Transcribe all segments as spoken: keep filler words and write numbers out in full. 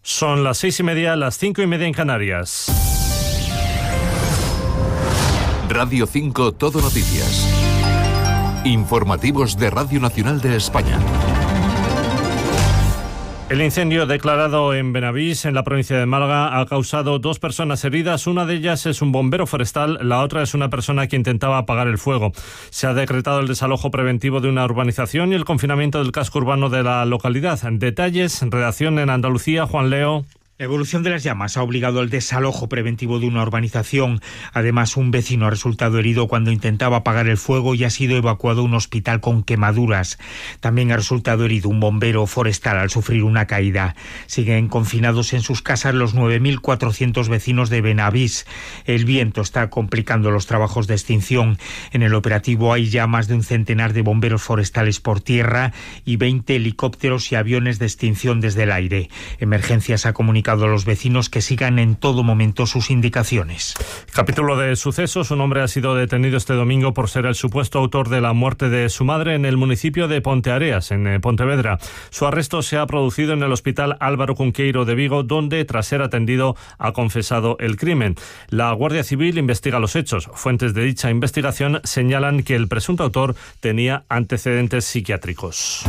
Son las seis y media, las cinco y media en Canarias. Radio cinco Todo Noticias. Informativos de Radio Nacional de España. El incendio declarado en Benavís, en la provincia de Málaga, ha causado dos personas heridas. Una de ellas es un bombero forestal, la otra es una persona que intentaba apagar el fuego. Se ha decretado el desalojo preventivo de una urbanización y el confinamiento del casco urbano de la localidad. Detalles, redacción en Andalucía, Juan Leo. La evolución de las llamas ha obligado al desalojo preventivo de una urbanización. Además, un vecino ha resultado herido cuando intentaba apagar el fuego y ha sido evacuado a un hospital con quemaduras. También ha resultado herido un bombero forestal al sufrir una caída. Siguen confinados en sus casas los nueve mil cuatrocientos vecinos de Benavís. El viento está complicando los trabajos de extinción. En el operativo hay ya más de un centenar de bomberos forestales por tierra y veinte helicópteros y aviones de extinción desde el aire. Emergencias ha comunicado a los vecinos que sigan en todo momento sus indicaciones. Capítulo de sucesos. Un hombre ha sido detenido este domingo por ser el supuesto autor de la muerte de su madre en el municipio de Ponteareas, en Pontevedra. Su arresto se ha producido en el hospital Álvaro Cunqueiro de Vigo, donde, tras ser atendido, ha confesado el crimen. La Guardia Civil investiga los hechos. Fuentes de dicha investigación señalan que el presunto autor tenía antecedentes psiquiátricos.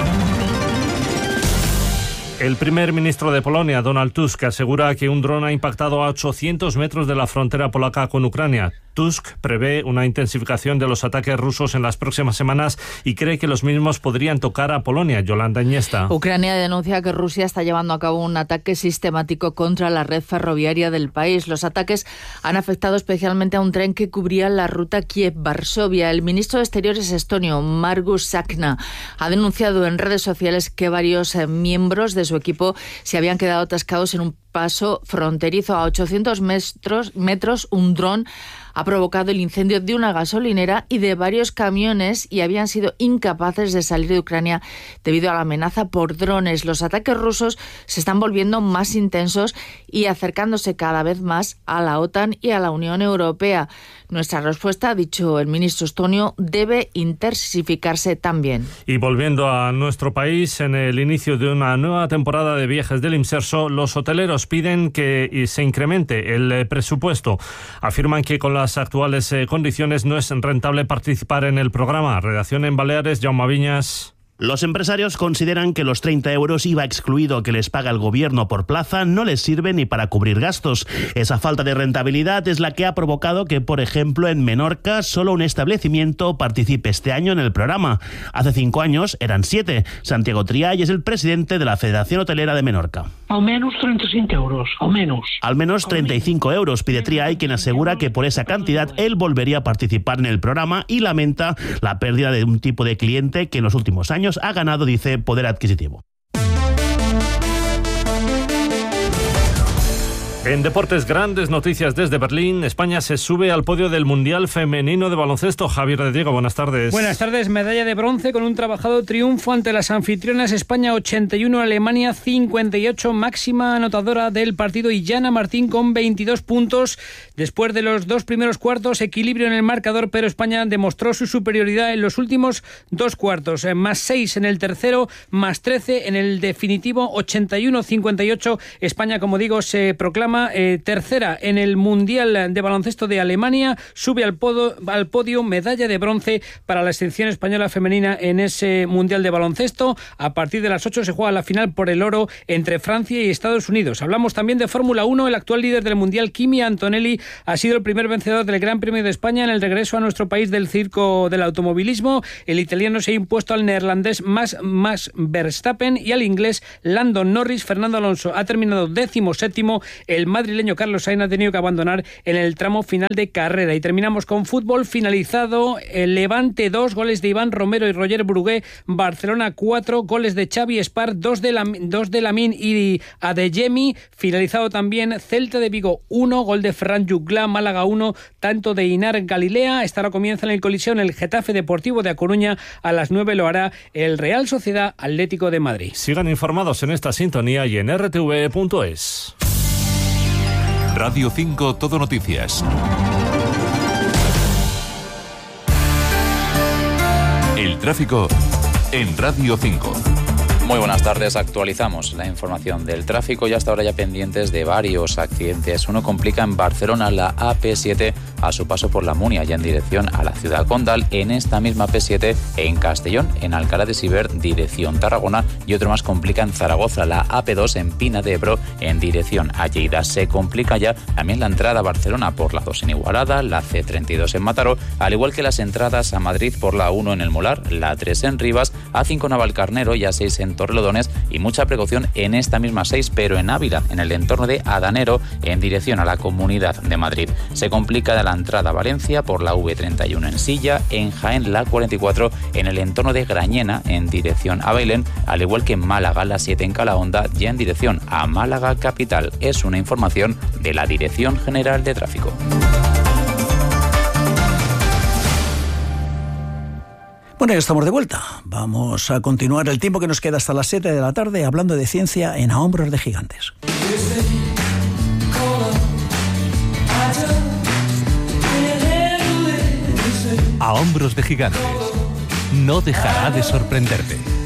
El primer ministro de Polonia, Donald Tusk, asegura que un dron ha impactado a ochocientos metros de la frontera polaca con Ucrania. Tusk prevé una intensificación de los ataques rusos en las próximas semanas y cree que los mismos podrían tocar a Polonia. Yolanda Iniesta. Ucrania denuncia que Rusia está llevando a cabo un ataque sistemático contra la red ferroviaria del país. Los ataques han afectado especialmente a un tren que cubría la ruta Kiev-Varsovia. El ministro de Exteriores estonio, Margus Tsahkna, ha denunciado en redes sociales que varios eh, miembros de su equipo se habían quedado atascados en un paso fronterizo. A ochocientos metros, metros un dron ha provocado el incendio de una gasolinera y de varios camiones y habían sido incapaces de salir de Ucrania debido a la amenaza por drones. Los ataques rusos se están volviendo más intensos y acercándose cada vez más a la OTAN y a la Unión Europea. Nuestra respuesta, ha dicho el ministro estonio, debe intensificarse también. Y volviendo a nuestro país, en el inicio de una nueva temporada de viajes del Imserso, los hoteleros piden que se incremente el presupuesto. Afirman que con las actuales condiciones no es rentable participar en el programa. Redacción en Baleares, Jaume Viñas. Los empresarios consideran que los treinta euros I V A excluido que les paga el gobierno por plaza no les sirve ni para cubrir gastos. Esa falta de rentabilidad es la que ha provocado que, por ejemplo, en Menorca solo un establecimiento participe este año en el programa. Hace cinco años eran siete. Santiago Triay es el presidente de la Federación Hotelera de Menorca. Al menos treinta y cinco euros, al menos. Al menos treinta y cinco euros pide Triay, quien asegura que por esa cantidad él volvería a participar en el programa y lamenta la pérdida de un tipo de cliente que en los últimos años ha ganado, dice, poder adquisitivo. En deportes, grandes noticias desde Berlín. España se sube al podio del Mundial Femenino de Baloncesto. Javier de Diego, buenas tardes. Buenas tardes. Medalla de bronce con un trabajado triunfo ante las anfitrionas. España ochenta y uno, Alemania cincuenta y ocho. Máxima anotadora del partido Illana Martín con veintidós puntos. Después de los dos primeros cuartos, equilibrio en el marcador, pero España demostró su superioridad en los últimos dos cuartos. Más seis en el tercero, más trece en el definitivo. ochenta y uno cincuenta y ocho. España, como digo, se proclama Eh, tercera en el Mundial de Baloncesto de Alemania, sube al, podo, al podio, medalla de bronce para la selección española femenina en ese Mundial de Baloncesto. A partir de las ocho se juega la final por el oro entre Francia y Estados Unidos. Hablamos también de Fórmula uno. El actual líder del Mundial, Kimi Antonelli, ha sido el primer vencedor del Gran Premio de España en el regreso a nuestro país del circo del automovilismo. El italiano se ha impuesto al neerlandés Max, Max Verstappen y al inglés Lando Norris. Fernando Alonso ha terminado décimo séptimo. El madrileño Carlos Sainz ha tenido que abandonar en el tramo final de carrera. Y terminamos con fútbol finalizado. El Levante dos, goles de Iván Romero y Roger Brugué. Barcelona cuatro, goles de Xavi Espar, dos de, la, dos de Lamine y Adeyemi. Finalizado también Celta de Vigo uno, gol de Ferran Juglà. Málaga uno, tanto de Inar Galilea. Esta hora comienza en el colisión el Getafe Deportivo de A Coruña. A las nueve lo hará el Real Sociedad Atlético de Madrid. Sigan informados en esta sintonía y en r t v punto es. Radio cinco Todo Noticias. El tráfico en Radio cinco. Muy buenas tardes, actualizamos la información del tráfico y hasta ahora ya pendientes de varios accidentes. Uno complica en Barcelona la A P siete a su paso por la Munia, ya en dirección a la ciudad condal. En esta misma P siete en Castellón, en Alcalá de Civer, dirección Tarragona, y otro más complica en Zaragoza, la A P dos en Pina de Ebro, en dirección a Lleida. Se complica ya también la entrada a Barcelona por la dos en Igualada, la C treinta y dos en Mataró, al igual que las entradas a Madrid por la uno en El Molar, la tres en Rivas, A cinco en Navalcarnero y A seis en Torrelodones, y mucha precaución en esta misma seis, pero en Ávila, en el entorno de Adanero, en dirección a la Comunidad de Madrid. Se complica de la entrada a Valencia por la V treinta y uno en Silla, en Jaén la cuarenta y cuatro en el entorno de Grañena, en dirección a Bailén, al igual que en Málaga la siete en Calahonda, ya en dirección a Málaga capital. Es una información de la Dirección General de Tráfico. Bueno, ya estamos de vuelta. Vamos a continuar el tiempo que nos queda hasta las siete de la tarde hablando de ciencia en A Hombros de Gigantes. A Hombros de Gigantes. No dejará de sorprenderte.